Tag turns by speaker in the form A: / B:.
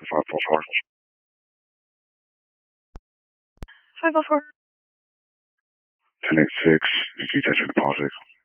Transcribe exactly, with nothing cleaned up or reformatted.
A: five four four.
B: five oh four.
A: ten eight six, detention policy.